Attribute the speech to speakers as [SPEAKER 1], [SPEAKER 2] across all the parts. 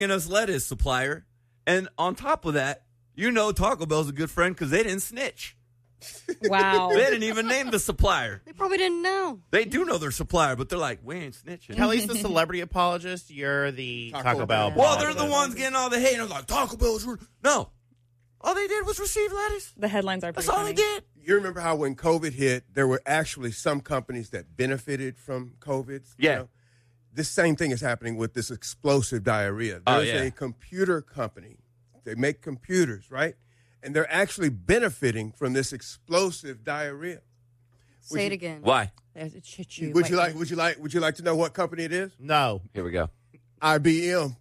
[SPEAKER 1] us lettuce supplier. And on top of that, Taco Bell's a good friend because they didn't snitch.
[SPEAKER 2] Wow.
[SPEAKER 1] They didn't even name the supplier.
[SPEAKER 3] They probably didn't know.
[SPEAKER 1] They do know their supplier, but they're like, we ain't snitching.
[SPEAKER 4] Kelly's the celebrity apologist. You're the Taco Bell
[SPEAKER 1] Well,
[SPEAKER 4] apologist.
[SPEAKER 1] they're the ones getting all the hate. And they're like, Taco Bell's rude. No. All they did was receive lettuce.
[SPEAKER 2] The headlines are pretty
[SPEAKER 1] That's all
[SPEAKER 2] funny.
[SPEAKER 1] they did.
[SPEAKER 5] You remember how when COVID hit, there were actually some companies that benefited from COVID?
[SPEAKER 1] Yeah.
[SPEAKER 5] This same thing is happening with this explosive diarrhea.
[SPEAKER 1] Oh,
[SPEAKER 5] There's a computer company. They make computers, right? And they're actually benefiting from this explosive diarrhea.
[SPEAKER 3] Say it again.
[SPEAKER 1] Why?
[SPEAKER 5] Would you like to know what company it is?
[SPEAKER 4] No.
[SPEAKER 1] Here we go.
[SPEAKER 5] IBM.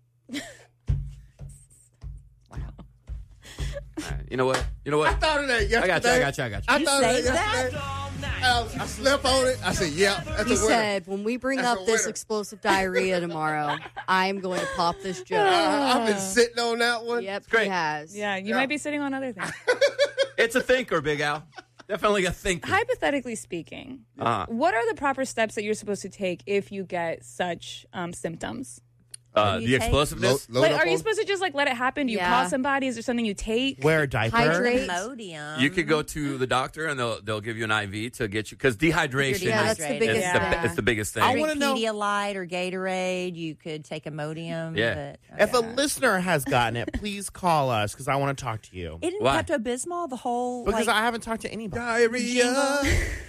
[SPEAKER 1] All right. You know what?
[SPEAKER 5] I thought of that yesterday.
[SPEAKER 1] I got you.
[SPEAKER 5] I thought of that yesterday. I slept on it. I said, yeah, that's
[SPEAKER 3] He
[SPEAKER 5] a winner.
[SPEAKER 3] said, when we bring
[SPEAKER 5] That's
[SPEAKER 3] up
[SPEAKER 5] a
[SPEAKER 3] this
[SPEAKER 5] winner.
[SPEAKER 3] explosive diarrhea tomorrow, I'm going to pop this joke.
[SPEAKER 5] I've been sitting on that one.
[SPEAKER 3] Yep,
[SPEAKER 1] great.
[SPEAKER 3] he has.
[SPEAKER 2] Yeah, you might be sitting on other things.
[SPEAKER 1] It's a thinker, Big Al. Definitely a thinker.
[SPEAKER 2] Hypothetically speaking, what are the proper steps that you're supposed to take if you get such symptoms?
[SPEAKER 1] The explosiveness?
[SPEAKER 5] Load up
[SPEAKER 2] Are you
[SPEAKER 5] on-
[SPEAKER 2] supposed to just let it happen? Do you
[SPEAKER 3] Yeah.
[SPEAKER 2] call somebody? Is there something you take?
[SPEAKER 4] Wear a diaper.
[SPEAKER 3] Hydrate.
[SPEAKER 6] Imodium.
[SPEAKER 1] You could go to the doctor and they'll give you an IV to get you because dehydration
[SPEAKER 3] Yeah,
[SPEAKER 1] is
[SPEAKER 3] that's the biggest
[SPEAKER 1] it's the biggest thing.
[SPEAKER 4] I
[SPEAKER 6] Drink
[SPEAKER 4] wanna know-
[SPEAKER 6] Pedialyte or Gatorade. You could take Imodium.
[SPEAKER 1] Yeah.
[SPEAKER 6] But,
[SPEAKER 4] If a listener has gotten it, please call us because I want to talk to you.
[SPEAKER 6] Isn't
[SPEAKER 1] Why?
[SPEAKER 6] Pepto-Bismol the whole,
[SPEAKER 4] Because
[SPEAKER 6] like,
[SPEAKER 4] I haven't talked to anybody.
[SPEAKER 5] Diarrhea.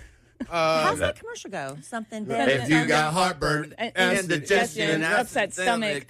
[SPEAKER 6] how's that commercial go? Something
[SPEAKER 1] If you got
[SPEAKER 5] heartburn,
[SPEAKER 2] and
[SPEAKER 1] indigestion,
[SPEAKER 2] upset stomach,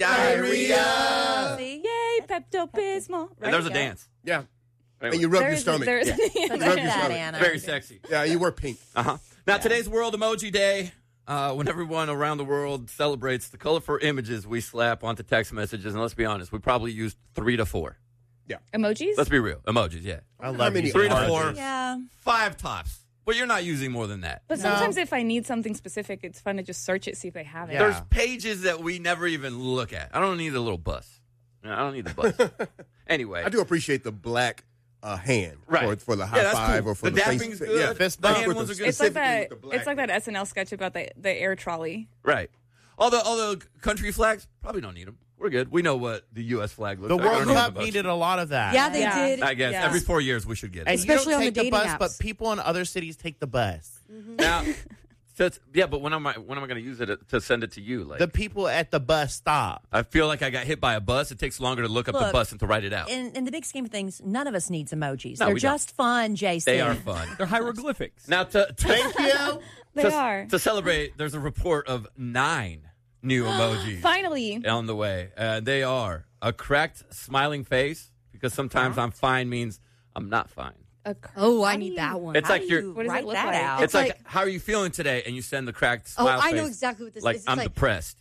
[SPEAKER 1] diarrhea.
[SPEAKER 6] See?
[SPEAKER 2] Yay, Pepto-Bismol.
[SPEAKER 1] And there's a dance.
[SPEAKER 5] Yeah.
[SPEAKER 1] Anyway.
[SPEAKER 5] And you rub your
[SPEAKER 2] There's-
[SPEAKER 5] stomach.
[SPEAKER 2] there's-
[SPEAKER 6] So
[SPEAKER 5] Rub
[SPEAKER 6] drink
[SPEAKER 5] your
[SPEAKER 6] that,
[SPEAKER 5] stomach.
[SPEAKER 6] Anna.
[SPEAKER 1] Very sexy.
[SPEAKER 5] Yeah, you wear pink.
[SPEAKER 1] Now, today's World Emoji Day. When everyone around the world celebrates the colorful images we slap onto text messages, and let's be honest, we probably used 3 to 4.
[SPEAKER 2] Emojis?
[SPEAKER 1] Let's be real. Emojis, yeah.
[SPEAKER 4] I love
[SPEAKER 5] many
[SPEAKER 4] you.
[SPEAKER 1] 3 to
[SPEAKER 5] emojis?
[SPEAKER 1] 4,
[SPEAKER 6] Yeah.
[SPEAKER 1] 5 tops. But you're not using more than that.
[SPEAKER 2] But sometimes if I need something specific, it's fun to just search it, see if they have it.
[SPEAKER 4] Yeah.
[SPEAKER 1] There's pages that we never even look at. I don't need the little bus. I don't need the bus. Anyway.
[SPEAKER 5] I do appreciate the black hand
[SPEAKER 1] Right.
[SPEAKER 5] for the
[SPEAKER 1] Yeah,
[SPEAKER 5] high
[SPEAKER 1] that's
[SPEAKER 5] five
[SPEAKER 1] cool.
[SPEAKER 5] or for
[SPEAKER 1] The
[SPEAKER 5] the face.
[SPEAKER 1] dapping's good.
[SPEAKER 5] Yeah,
[SPEAKER 4] Fist
[SPEAKER 1] The
[SPEAKER 4] bump
[SPEAKER 1] hand
[SPEAKER 5] with
[SPEAKER 1] ones
[SPEAKER 5] the-
[SPEAKER 1] are good.
[SPEAKER 2] It's like
[SPEAKER 5] specifically
[SPEAKER 2] that.
[SPEAKER 5] with the black
[SPEAKER 2] It's like that SNL sketch about the air trolley.
[SPEAKER 1] Right. All the country flags, probably don't need them. We're good. We know what the U.S. flag looks
[SPEAKER 4] The
[SPEAKER 1] like. I
[SPEAKER 4] World
[SPEAKER 1] don't need
[SPEAKER 4] Cup
[SPEAKER 1] the bus.
[SPEAKER 4] needed a lot of that.
[SPEAKER 3] Yeah, they
[SPEAKER 2] Yeah.
[SPEAKER 3] did.
[SPEAKER 1] I guess
[SPEAKER 2] Yeah.
[SPEAKER 1] every 4 years we should get it.
[SPEAKER 4] And
[SPEAKER 3] Especially
[SPEAKER 4] you
[SPEAKER 3] on
[SPEAKER 4] don't
[SPEAKER 3] the
[SPEAKER 4] take the
[SPEAKER 3] dating
[SPEAKER 4] bus, but
[SPEAKER 3] apps.
[SPEAKER 4] people in other cities take the bus.
[SPEAKER 1] Now, so yeah, but when am I going to use it to send it to you? Like,
[SPEAKER 4] The people at the bus stop.
[SPEAKER 1] I feel like I got hit by a bus. It takes longer to look up the
[SPEAKER 6] Look,
[SPEAKER 1] bus and to write it out.
[SPEAKER 6] In the big scheme of things, none of us needs emojis.
[SPEAKER 1] No,
[SPEAKER 6] They're
[SPEAKER 1] we don't.
[SPEAKER 6] just fun, Jason.
[SPEAKER 1] They are fun.
[SPEAKER 7] They're hieroglyphics.
[SPEAKER 1] Now,
[SPEAKER 5] Thank you.
[SPEAKER 2] They are.
[SPEAKER 1] to celebrate, there's a report of 9 new emojis
[SPEAKER 2] Finally.
[SPEAKER 1] on the way. They are a cracked smiling face, because sometimes I'm fine means I'm not fine.
[SPEAKER 3] Oh, I need that one.
[SPEAKER 1] It's
[SPEAKER 6] How
[SPEAKER 1] like
[SPEAKER 6] do
[SPEAKER 1] you're-
[SPEAKER 6] you
[SPEAKER 2] What does it
[SPEAKER 6] write
[SPEAKER 2] look
[SPEAKER 6] that
[SPEAKER 2] like?
[SPEAKER 6] out?
[SPEAKER 1] It's like,
[SPEAKER 3] like-
[SPEAKER 1] how are you feeling today? And you send the cracked
[SPEAKER 3] Oh,
[SPEAKER 1] smile
[SPEAKER 3] I
[SPEAKER 1] face.
[SPEAKER 3] know exactly what this
[SPEAKER 1] like,
[SPEAKER 3] is. It's
[SPEAKER 1] I'm
[SPEAKER 3] like-
[SPEAKER 1] depressed.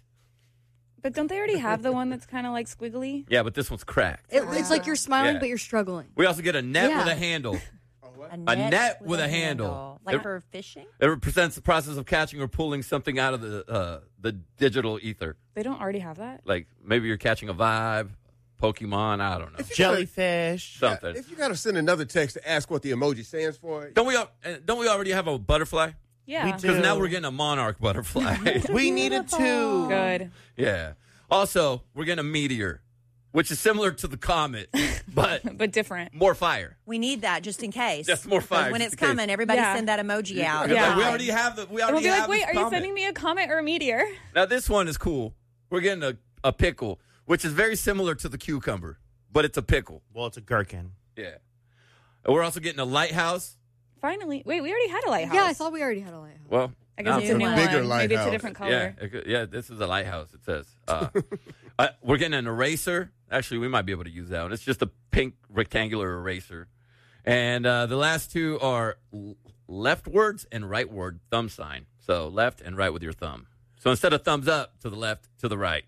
[SPEAKER 2] But don't they already have the one that's kind of like squiggly?
[SPEAKER 1] Yeah, but this one's cracked.
[SPEAKER 3] It's like you're smiling,
[SPEAKER 1] Yeah.
[SPEAKER 3] but you're struggling.
[SPEAKER 1] We also get a net
[SPEAKER 3] Yeah.
[SPEAKER 1] with a handle.
[SPEAKER 6] A
[SPEAKER 1] net with a handle.
[SPEAKER 6] Like
[SPEAKER 1] It-
[SPEAKER 6] for fishing?
[SPEAKER 1] It represents the process of catching or pulling something out of the digital ether.
[SPEAKER 2] They don't already have that?
[SPEAKER 1] Like maybe you're catching a vibe, Pokemon, I don't know.
[SPEAKER 4] Jellyfish.
[SPEAKER 1] Something.
[SPEAKER 5] If you got to send another text to ask what the emoji stands for,
[SPEAKER 1] Don't we already have a butterfly?
[SPEAKER 2] Yeah.
[SPEAKER 4] We do.
[SPEAKER 1] Because now we're getting a monarch butterfly.
[SPEAKER 4] We needed two.
[SPEAKER 2] Good.
[SPEAKER 1] Yeah. Also, we're getting a meteor, which is similar to the comet, but
[SPEAKER 2] But different.
[SPEAKER 1] more fire.
[SPEAKER 6] We need that just in case.
[SPEAKER 1] Just more
[SPEAKER 6] 'Cause
[SPEAKER 1] fire,
[SPEAKER 6] When
[SPEAKER 1] just
[SPEAKER 6] it's
[SPEAKER 1] in case.
[SPEAKER 6] coming, everybody
[SPEAKER 2] Yeah.
[SPEAKER 6] send that emoji out.
[SPEAKER 2] Yeah.
[SPEAKER 1] Like, we already have the. We
[SPEAKER 2] And we'll
[SPEAKER 1] already
[SPEAKER 2] be like,
[SPEAKER 1] have
[SPEAKER 2] wait,
[SPEAKER 1] this
[SPEAKER 2] are you
[SPEAKER 1] comet.
[SPEAKER 2] sending me a comet or a meteor?
[SPEAKER 1] Now this one is cool. We're getting a pickle, which is very similar to the cucumber, but it's a pickle.
[SPEAKER 4] Well, it's a gherkin.
[SPEAKER 1] Yeah. And we're also getting a lighthouse.
[SPEAKER 2] Finally. Wait, we already had a lighthouse.
[SPEAKER 3] Yeah, I thought we already had a lighthouse.
[SPEAKER 1] Well,
[SPEAKER 2] I guess
[SPEAKER 1] now
[SPEAKER 2] it's a new one.
[SPEAKER 5] bigger
[SPEAKER 2] Maybe it's a
[SPEAKER 5] lighthouse.
[SPEAKER 2] different color.
[SPEAKER 1] Yeah, this is a lighthouse, it says. We're getting an eraser. Actually, we might be able to use that one. It's just a pink rectangular eraser. And the last two are leftwards and rightward thumb sign. So left and right with your thumb. So instead of thumbs up, to the left, to the right.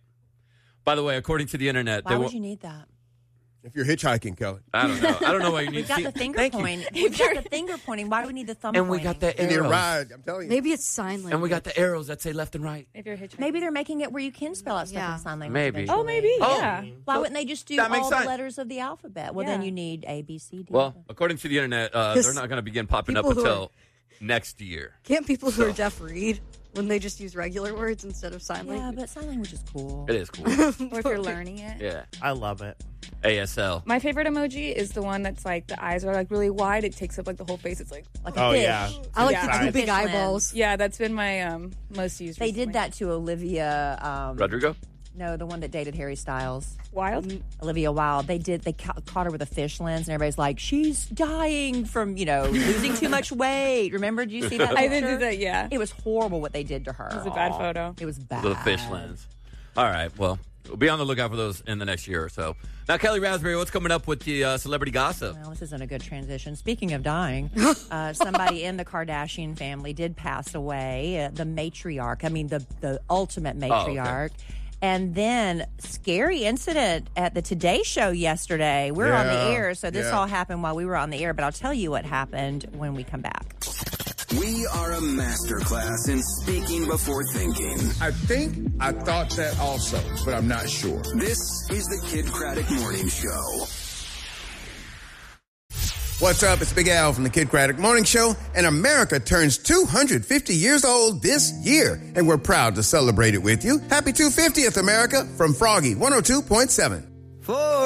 [SPEAKER 1] By the way, according to the internet,
[SPEAKER 6] Why would you need that?
[SPEAKER 5] if you're hitchhiking, Kelly,
[SPEAKER 1] I don't know why you need
[SPEAKER 6] We've
[SPEAKER 1] to
[SPEAKER 6] got
[SPEAKER 1] see.
[SPEAKER 6] the finger
[SPEAKER 1] Thank you.
[SPEAKER 6] point. We've got the finger pointing. Why do we need the thumb
[SPEAKER 1] And we
[SPEAKER 6] pointing?
[SPEAKER 1] got the
[SPEAKER 5] you need a
[SPEAKER 1] arrows.
[SPEAKER 5] ride. I'm telling you.
[SPEAKER 3] Maybe it's sign language.
[SPEAKER 1] And we got the arrows that say left and right.
[SPEAKER 2] If you're hitchhiking.
[SPEAKER 6] Maybe they're making it where you can spell out stuff
[SPEAKER 3] Yeah.
[SPEAKER 6] in sign language.
[SPEAKER 1] Maybe.
[SPEAKER 6] eventually.
[SPEAKER 2] Oh, maybe.
[SPEAKER 1] Oh.
[SPEAKER 2] Yeah.
[SPEAKER 6] Why wouldn't they just do
[SPEAKER 1] That makes
[SPEAKER 6] all
[SPEAKER 1] sense.
[SPEAKER 6] the letters of the alphabet? Well, then
[SPEAKER 2] Yeah.
[SPEAKER 6] you need A, B, C, D.
[SPEAKER 1] Well, according to the internet, they're not going to begin popping up
[SPEAKER 3] people who
[SPEAKER 1] until next year.
[SPEAKER 3] Can't people who are deaf read? when they just use regular words instead of sign
[SPEAKER 6] Yeah,
[SPEAKER 3] language.
[SPEAKER 6] but sign language is cool.
[SPEAKER 1] It is cool.
[SPEAKER 2] Or if you're learning it.
[SPEAKER 1] Yeah.
[SPEAKER 4] I love it.
[SPEAKER 1] ASL.
[SPEAKER 2] My favorite emoji is the one that's like the eyes are like really wide. It takes up like the whole face. It's like,
[SPEAKER 6] Like a
[SPEAKER 4] Oh,
[SPEAKER 6] fish.
[SPEAKER 4] yeah.
[SPEAKER 3] I like
[SPEAKER 2] Yeah.
[SPEAKER 3] the two big
[SPEAKER 6] Fish lens.
[SPEAKER 3] eyeballs.
[SPEAKER 2] yeah, that's been my most used.
[SPEAKER 6] They
[SPEAKER 2] recently.
[SPEAKER 6] did that to Olivia.
[SPEAKER 1] Rodrigo?
[SPEAKER 6] No, the one that dated Harry Styles.
[SPEAKER 2] Wild.
[SPEAKER 6] Olivia Wilde. They caught her with a fish lens, and everybody's like, she's dying from, losing too much weight. Remember? Did you see that?
[SPEAKER 2] I
[SPEAKER 6] picture?
[SPEAKER 2] did do that. Yeah,
[SPEAKER 6] It was horrible what they did to her.
[SPEAKER 2] it was a bad photo.
[SPEAKER 6] It was bad.
[SPEAKER 1] The fish lens. All right. Well, we'll be on the lookout for those in the next year or so. Now, Kelly Raspberry, what's coming up with the celebrity gossip?
[SPEAKER 6] Well, this isn't a good transition. Speaking of dying, somebody in the Kardashian family did pass away. The matriarch. I mean, the ultimate matriarch. And then, scary incident at the Today Show yesterday. We're on the
[SPEAKER 5] Yeah,
[SPEAKER 6] air, so this
[SPEAKER 5] yeah.
[SPEAKER 6] all happened while we were on the air, but I'll tell you what happened when we come back.
[SPEAKER 7] We are a masterclass in speaking before thinking.
[SPEAKER 8] I thought that also, but I'm not sure.
[SPEAKER 7] This is the Kid Craddock Morning Show.
[SPEAKER 5] What's up? It's Big Al from the Kid Craddock Morning Show, and America turns 250 years old this year, and we're proud to celebrate it with you. Happy 250th, America, from Froggy 102.7.